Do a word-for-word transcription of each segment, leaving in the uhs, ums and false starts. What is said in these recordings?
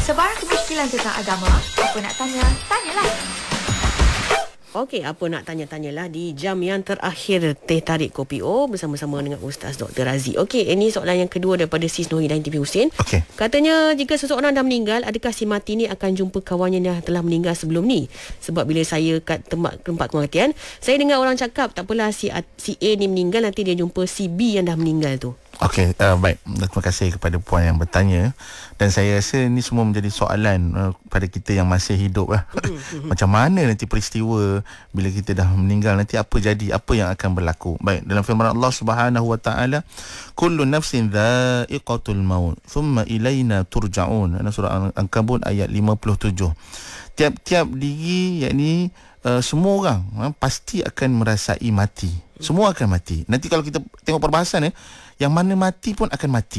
Sebarang kemusykilan tentang agama, apa nak tanya, tanyalah. Okey, apa nak tanya-tanyalah di jam yang terakhir Teh Tarik Kopi O bersama-sama dengan Ustaz Doktor Razi. Okey, ini soalan yang kedua daripada Sis Nohidin T V Hussein. Okey. Katanya, jika seseorang dah meninggal, adakah si mati ni akan jumpa kawannya yang telah meninggal sebelum ni? Sebab bila saya kat tempat, tempat kematian, saya dengar orang cakap, tak apalah si, A, si A ni meninggal, nanti dia jumpa si B yang dah meninggal tu. Okey, uh, baik. Terima kasih kepada puan yang bertanya. Dan saya rasa ini semua menjadi soalan uh, pada kita yang masih hidup lah. Macam mana nanti peristiwa bila kita dah meninggal, nanti apa jadi, apa yang akan berlaku. Baik, dalam firman Allah Subhanahu Wa Taala, kullu nafsin dha'iqatul maut, thumma ilaina turja'un. Dalam surah Al-Ankabut ayat lima puluh tujuh. Tiap-tiap diri, yakni uh, semua orang uh, pasti akan merasai mati. Semua akan mati. Nanti kalau kita tengok perbahasan ya, yang mana mati pun akan mati.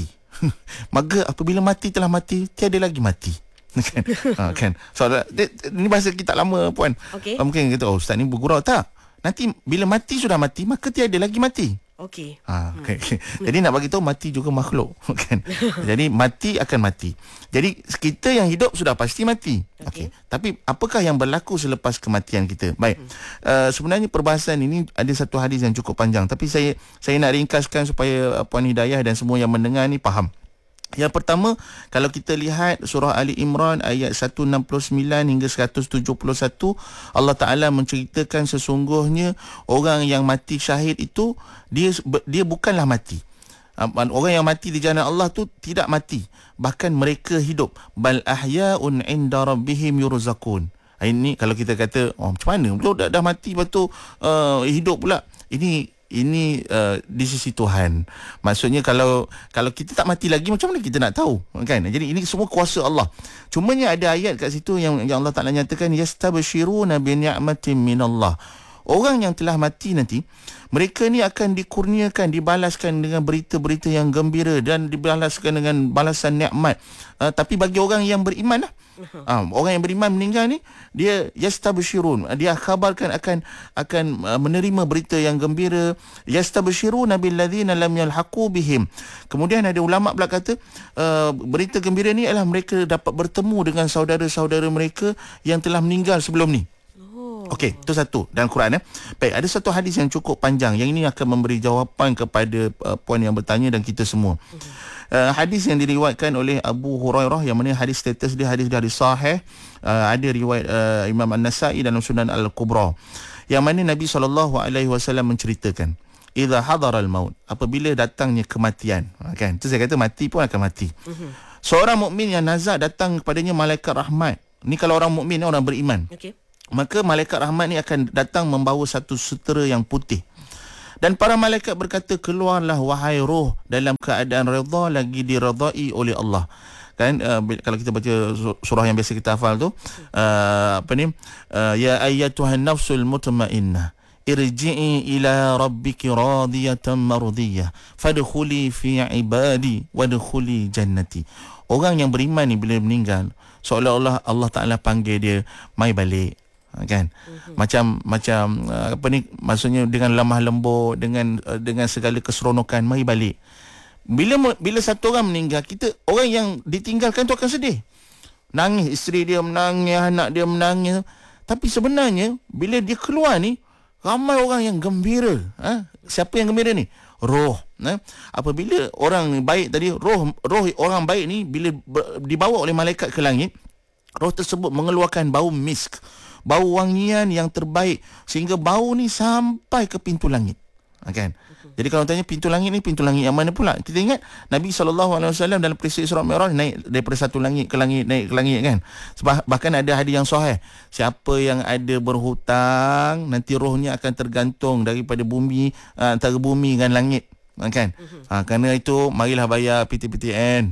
Maka apabila mati telah mati, tiada lagi mati. Kan? Ha, kan? So, ini bahasa kita lama puan. Okay. Mungkin kita, oh ustaz ni bergurau. Tak. Nanti bila mati sudah mati, maka tiada lagi mati. Okey. Ha, okay. hmm. Jadi nak bagi tahu mati juga makhluk, kan? Jadi mati akan mati. Jadi kita yang hidup sudah pasti mati. Okey. Okay. Tapi apakah yang berlaku selepas kematian kita? Baik. Hmm. Uh, sebenarnya perbahasan ini ada satu hadis yang cukup panjang, tapi saya saya nak ringkaskan supaya Puan Hidayah dan semua yang mendengar ni faham. Yang pertama, kalau kita lihat surah Ali Imran ayat seratus enam puluh sembilan hingga seratus tujuh puluh satu, Allah Ta'ala menceritakan sesungguhnya orang yang mati syahid itu, dia dia bukanlah mati. Orang yang mati di jalan Allah tu tidak mati, bahkan mereka hidup. Bal ahya'un 'inda rabbihim yurzaqun. Ini kalau kita kata, oh macam mana? Belum dah, dah mati, lepas tu uh, hidup pula. Ini Ini uh, di sisi Tuhan. Maksudnya kalau kalau kita tak mati lagi, macam mana kita nak tahu, kan? Jadi ini semua kuasa Allah. Cumanya ada ayat kat situ yang, yang Allah Ta'ala nyatakan, yastabshiruna bi ni'matin minallah. Orang yang telah mati nanti, mereka ni akan dikurniakan, dibalaskan dengan berita-berita yang gembira dan dibalaskan dengan balasan nikmat. Uh, tapi bagi orang yang beriman lah, uh, orang yang beriman meninggal ni, dia yastabshirun, dia khabarkan akan akan uh, menerima berita yang gembira. Yastabshiruna billadzina lam yalhaqu bihim. Kemudian ada ulama pula kata, uh, berita gembira ni adalah mereka dapat bertemu dengan saudara-saudara mereka yang telah meninggal sebelum ni. Okey, itu satu dalam Quran eh. Baik, ada satu hadis yang cukup panjang yang ini akan memberi jawapan kepada uh, puan yang bertanya dan kita semua. Uh, hadis yang diriwayatkan oleh Abu Hurairah, yang mana hadis status dia hadis dari sahih. Uh, ada riwayat uh, Imam An-Nasa'i dalam Sunan Al-Kubra, yang mana Nabi sallallahu alaihi wasallam menceritakan, idza hadaral maut, apabila datangnya kematian, kan? Itu saya kata mati pun akan mati. Uh-huh. Seorang mukmin yang nazak datang kepadanya malaikat rahmat. Ni kalau orang mukmin, orang beriman. Okey. Maka malaikat rahmat ni akan datang membawa satu sutera yang putih. Dan para malaikat berkata, keluarlah wahai roh dalam keadaan redha lagi diredai oleh Allah. Kan, uh, kalau kita baca surah yang biasa kita hafal tu, uh, apa ni, uh, ya ayyatuhan nafsul mutmainnah irji'i ila rabbiki radiyatan mardiyah fadkhuli fi ibadi wadkhuli jannati. Orang yang beriman ni bila meninggal, seolah-olah Allah Ta'ala panggil dia, mai balik, kan? Mm-hmm. Macam macam uh, apa ni, maksudnya dengan lemah lembut, dengan uh, dengan segala keseronokan, mai balik. Bila bila satu orang meninggal, kita, orang yang ditinggalkan tu akan sedih. Nangis, isteri dia menangis, anak dia menangis. Tapi sebenarnya bila dia keluar ni, ramai orang yang gembira. Ha? Siapa yang gembira ni? Roh. Ha? Apabila orang baik tadi, roh roh orang baik ni bila dibawa oleh malaikat ke langit, roh tersebut mengeluarkan bau misk, bau wangian yang terbaik, sehingga bau ni sampai ke pintu langit. Ha, kan? Jadi kalau tanya pintu langit ni, pintu langit yang mana pula? Kita ingat Nabi sallallahu alaihi wasallam dalam peristiwa Isra Mi'raj naik daripada satu langit ke langit, naik ke langit, kan? Sebab bahkan ada hadis yang sahih, siapa yang ada berhutang, nanti rohnya akan tergantung daripada bumi, antara bumi dengan langit. Kan? Ha, kerana itu marilah bayar P T P T N.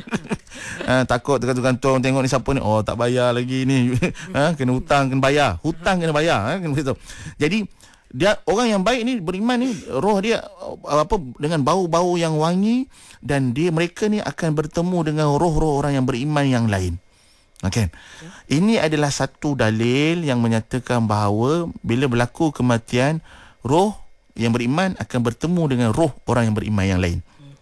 ha, takut tergantung-gantung tengok ni siapa ni, oh tak bayar lagi ni. ha, kena hutang, kena bayar. Hutang kena bayar, ha, kena begitu. Jadi dia, orang yang baik ni, beriman ni, roh dia apa, dengan bau-bau yang wangi, dan dia, mereka ni akan bertemu dengan roh-roh orang yang beriman yang lain. Okay. Ini adalah satu dalil yang menyatakan bahawa bila berlaku kematian, roh yang beriman akan bertemu dengan roh orang yang beriman yang lain.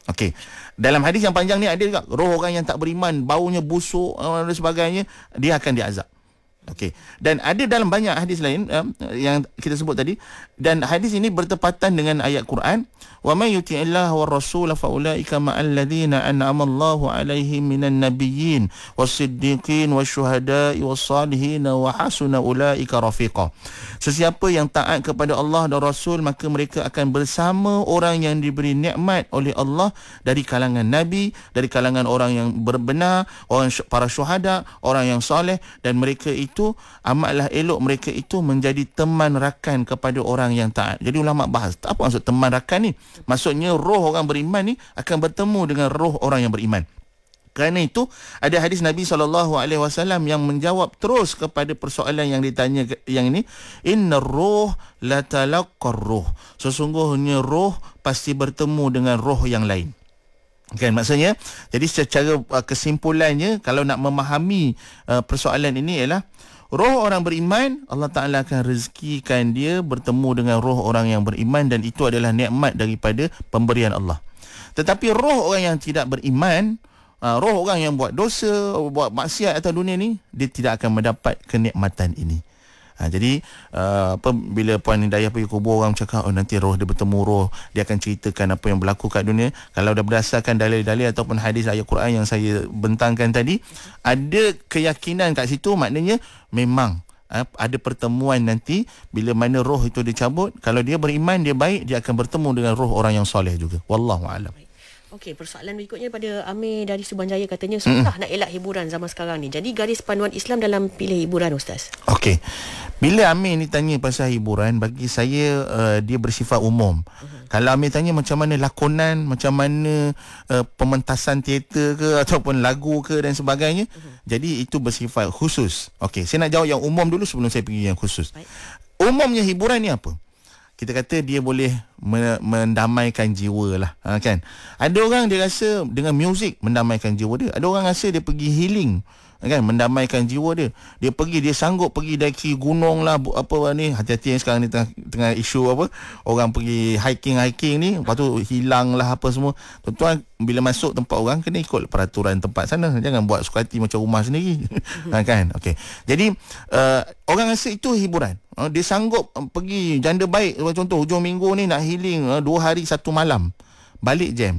Okey. Dalam hadis yang panjang ni ada juga roh orang yang tak beriman, baunya busuk dan sebagainya, dia akan diazab. Okey. Dan ada dalam banyak hadis lain uh, yang kita sebut tadi, dan hadis ini bertepatan dengan ayat Quran, wa may yuti'illah war rasul fa ulaika ma'al ladzina an'ama Allahu 'alaihim minan nabiyyin was-siddiqin wasyuhada'i was-salihin wa hasuna ulaika rafiqa. Sesiapa yang taat kepada Allah dan Rasul, maka mereka akan bersama orang yang diberi nikmat oleh Allah dari kalangan nabi, dari kalangan orang yang berbenar, orang para syuhada, orang yang soleh, dan mereka itu itu amatlah elok mereka itu menjadi teman rakan kepada orang yang taat. Jadi ulama bahas, apa maksud teman rakan ni? Maksudnya roh orang beriman ni akan bertemu dengan roh orang yang beriman. Kerana itu ada hadis Nabi sallallahu alaihi wasallam yang menjawab terus kepada persoalan yang ditanya yang ini, innar ruh la talaqqar ruh. Sesungguhnya roh pasti bertemu dengan roh yang lain. Kan, maksudnya, jadi secara uh, kesimpulannya, kalau nak memahami uh, persoalan ini ialah roh orang beriman, Allah Ta'ala akan rezekikan dia bertemu dengan roh orang yang beriman, dan itu adalah nikmat daripada pemberian Allah. Tetapi roh orang yang tidak beriman, uh, roh orang yang buat dosa, buat maksiat atas dunia ni, dia tidak akan mendapat kenikmatan ini. Ha, jadi uh, apa, bila Puan Hidayah pergi kubur, orang cakap oh nanti roh dia bertemu roh, dia akan ceritakan apa yang berlaku kat dunia. Kalau dah berdasarkan dalil-dalil ataupun hadis ayat Quran yang saya bentangkan tadi, ada keyakinan kat situ, maknanya memang uh, ada pertemuan nanti bila mana roh itu dicabut. Kalau dia beriman, dia baik, dia akan bertemu dengan roh orang yang soleh juga. Wallahu a'lam. Okey, persoalan berikutnya pada Amir dari Subanjaya, katanya susah mm. nak elak hiburan zaman sekarang ni. Jadi garis panduan Islam dalam pilih hiburan, Ustaz? Okey. Bila Amir ni tanya pasal hiburan, bagi saya uh, dia bersifat umum. Uh-huh. Kalau Amir tanya macam mana lakonan, macam mana uh, pementasan teater ke ataupun lagu ke dan sebagainya, uh-huh. jadi itu bersifat khusus. Okey, saya nak jawab yang umum dulu sebelum saya pergi yang khusus. Baik. Umumnya hiburan ni apa? Kita kata dia boleh mendamaikan jiwa lah, ha, kan? Ada orang dia rasa dengan muzik mendamaikan jiwa dia. Ada orang rasa dia pergi healing, kan, mendamaikan jiwa dia. Dia pergi, dia sanggup pergi daki gunung lah, apa ni, hati-hati yang sekarang ni tengah, tengah isu apa, orang pergi hiking-hiking ni, lepas tu hilang lah apa semua. Tuan-tuan, bila masuk tempat orang, kena ikut peraturan tempat sana. Jangan buat suka hati macam rumah sendiri. Ha, kan? Okey. Jadi uh, orang rasa itu hiburan. Uh, dia sanggup uh, pergi janda baik, contoh hujung minggu ni nak healing uh, dua hari satu malam, balik jam.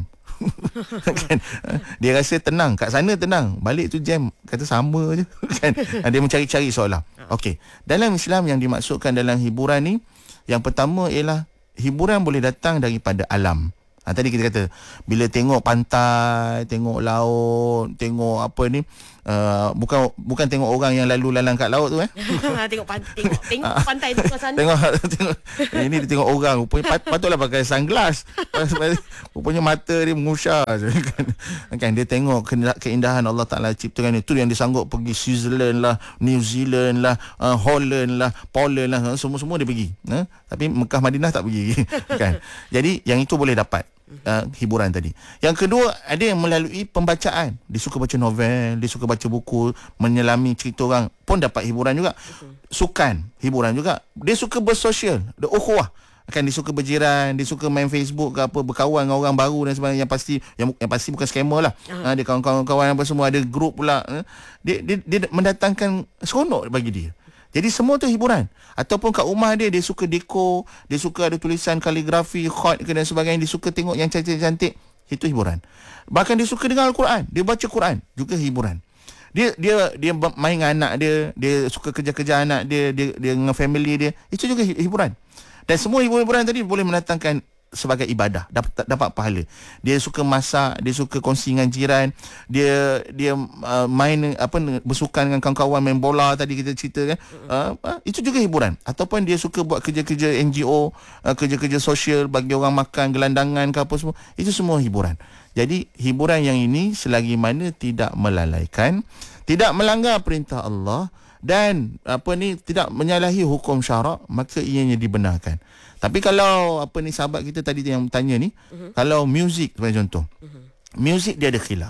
Kan? Dia rasa tenang, kat sana tenang, balik tu jam, kata sama je. Kan? Dia mencari-cari soalan. Okey, dalam Islam yang dimaksudkan dalam hiburan ni, yang pertama ialah hiburan boleh datang daripada alam. Ha, tadi kita kata bila tengok pantai, tengok laut, tengok apa ni, uh, bukan bukan tengok orang yang lalu lalang kat laut tu eh. tengok pan, tengok tengok pantai tu kat sana. Tengok tengok ini dia tengok orang, rupanya pat, patutlah pakai sunglass. Rupanya mata dia mengusar kan. Kan dia tengok keindahan Allah Taala ciptakan itu, yang dia sanggup pergi Switzerland lah, New Zealand lah, uh, Holland lah, Poland lah, semua-semua dia pergi. Ha? Tapi Mekah Madinah tak pergi. Kan. Jadi yang itu boleh dapat. Uh, hiburan tadi. Yang kedua, ada yang melalui pembacaan. Dia suka baca novel, dia suka baca buku, menyelami cerita orang, pun dapat hiburan juga. Sukan, hiburan juga. Dia suka bersosial, the ukhuwah. Kan dia suka berjiran, dia suka main Facebook ke apa, berkawan dengan orang baru dan sebagainya, yang pasti yang, yang pasti bukan scammer lah. Uh-huh. Ha, dia kawan-kawan apa semua, ada grup pula. Dia, dia dia mendatangkan seronok bagi dia. Jadi semua tu hiburan. Ataupun kat rumah dia, dia suka dekor, dia suka ada tulisan kaligrafi, khat ke dan sebagainya, dia suka tengok yang cantik-cantik, itu hiburan. Bahkan dia suka dengar Al-Quran, dia baca Quran, juga hiburan. Dia dia dia main dengan anak dia, dia suka kerja-kerja anak dia, dia dia dengan family dia, itu juga hiburan. Dan semua hiburan tadi boleh mendatangkan sebagai ibadah, dapat dapat pahala. Dia suka masak, dia suka kongsi dengan jiran, dia dia uh, main apa bersukan dengan kawan-kawan, main bola tadi kita cerita kan. Uh, uh, itu juga hiburan. Ataupun dia suka buat kerja-kerja N G O, uh, kerja-kerja sosial, bagi orang makan, gelandangan ke apa semua. Itu semua hiburan. Jadi hiburan yang ini selagi mana tidak melalaikan, tidak melanggar perintah Allah dan apa ni tidak menyalahi hukum syarak, maka ianya dibenarkan. Tapi kalau apa ni sahabat kita tadi yang tanya ni, uh-huh. kalau muzik sebagai contoh, uh-huh. muzik dia ada khilaf.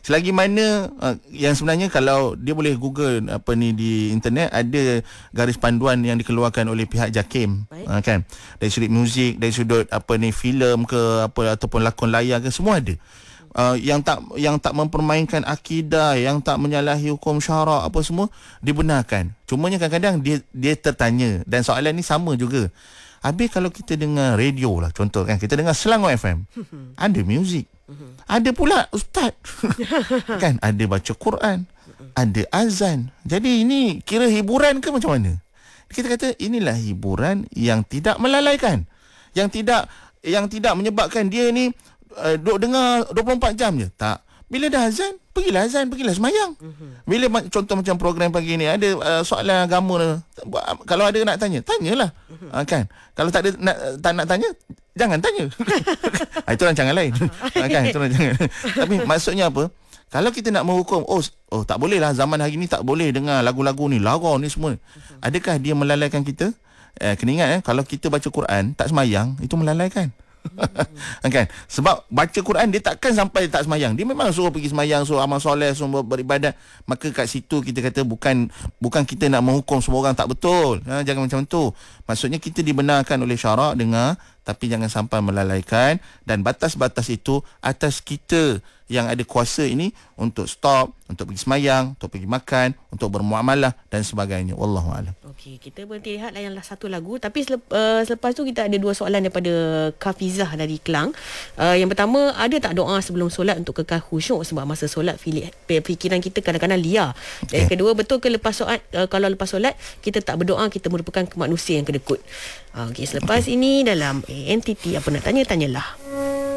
selagi mana uh, yang sebenarnya kalau dia boleh Google apa ni di internet, ada garis panduan yang dikeluarkan oleh pihak JAKIM, uh, kan, dari sudut muzik, dari sudut apa ni filem ke apa ataupun lakon layar ke, semua ada. Uh, yang tak yang tak mempermainkan akidah, yang tak menyalahi hukum syarak apa semua dibenarkan. Cumanya kadang-kadang dia dia tertanya, dan soalan ni sama juga. Habis kalau kita dengar radio lah, contoh kan, kita dengar Selangor F M, ada muzik, ada pula ustaz, kan, ada baca Quran, ada azan. Jadi ini kira hiburan ke macam mana? Kita kata inilah hiburan yang tidak melalaikan, yang tidak yang tidak menyebabkan dia ni uh, duk dengar dua puluh empat jam je. Tak. Bila dah azan, pergilah azan, pergilah semayang. Bila contoh macam program pagi ni ada uh, soalan agama, kalau ada nak tanya, tanyalah. Uh, kan? Kalau tak ada nak, tak nak tanya, jangan tanya. Itu rancangan lain. uh, kan? Itu rancangan. Tapi maksudnya apa? Kalau kita nak menghukum, oh, oh tak boleh lah, zaman hari ni tak boleh dengar lagu-lagu ni, lara ni semua. Adakah dia melalaikan kita? Eh, kena ingat, eh, kalau kita baca Quran tak semayang, itu melalaikan. Kan? Sebab baca Quran dia takkan sampai tak semayang. Dia memang suruh pergi semayang, suruh amal soleh, suruh beribadat. Maka kat situ kita kata bukan bukan kita nak menghukum semua orang tak betul. Ha, jangan macam tu. Maksudnya kita dibenarkan oleh syarak dengar, tapi jangan sampai melalaikan, dan batas-batas itu atas kita yang ada kuasa ini untuk stop, untuk pergi semayang, untuk pergi makan, untuk bermuamalah dan sebagainya. Wallahu a'lam. Okey, kita berhenti lihat layan satu lagu, tapi selep, uh, selepas tu kita ada dua soalan daripada Kafizah dari Kelang. Uh, yang pertama, ada tak doa sebelum solat untuk kekal khusyuk, sebab masa solat fikiran kita kadang-kadang liar. Dan okay. kedua, betul ke lepas solat, uh, kalau lepas solat kita tak berdoa, kita merupakan manusia yang kedekut. Uh, Okey, selepas okay. ini dalam A N T T apa nak tanya, tanyalah.